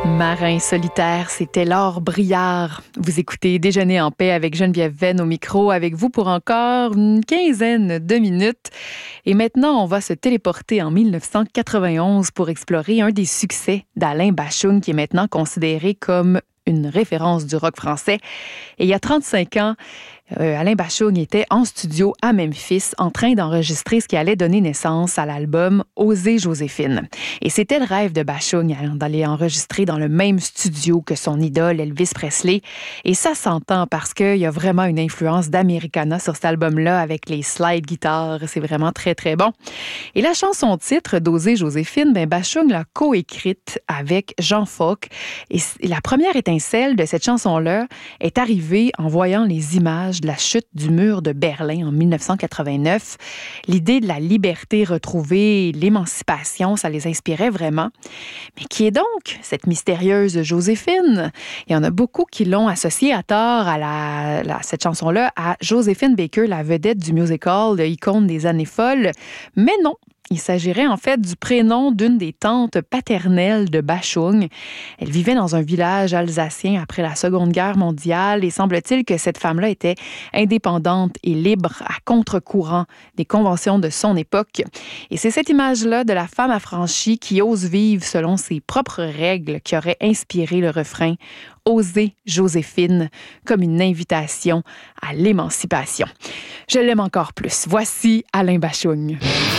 Marin solitaire, c'était Laure Briard. Vous écoutez Déjeuner en paix avec Geneviève Venn au micro, avec vous pour encore une quinzaine de minutes. Et maintenant, on va se téléporter en 1991 pour explorer un des succès d'Alain Bashung, qui est maintenant considéré comme une référence du rock français. Et il y a 35 ans, Alain Bashung était en studio à Memphis en train d'enregistrer ce qui allait donner naissance à l'album Oser Joséphine. Et c'était le rêve de Bashung d'aller enregistrer dans le même studio que son idole Elvis Presley. Et ça s'entend parce qu'il y a vraiment une influence d'Americana sur cet album-là avec les slide guitares. C'est vraiment très, très bon. Et la chanson titre d'Oser Joséphine, Bashung l'a coécrite avec Jean Fauque. Et la première étincelle de cette chanson-là est arrivée en voyant les images de la chute du mur de Berlin en 1989. L'idée de la liberté retrouvée, l'émancipation, ça les inspirait vraiment. Mais qui est donc cette mystérieuse Joséphine? Il y en a beaucoup qui l'ont associée à tort à cette chanson-là à Joséphine Baker, la vedette du musical, l'icône des années folles. Mais non. Il s'agirait en fait du prénom d'une des tantes paternelles de Bashung. Elle vivait dans un village alsacien après la Seconde Guerre mondiale et semble-t-il que cette femme-là était indépendante et libre à contre-courant des conventions de son époque. Et c'est cette image-là de la femme affranchie qui ose vivre selon ses propres règles qui aurait inspiré le refrain « Oser Joséphine » comme une invitation à l'émancipation. Je l'aime encore plus. Voici Alain Bashung.